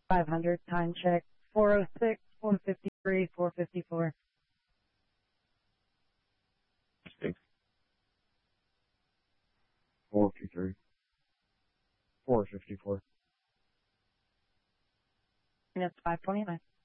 500, time check, 406, 453, 454. 453. 454. That's 529.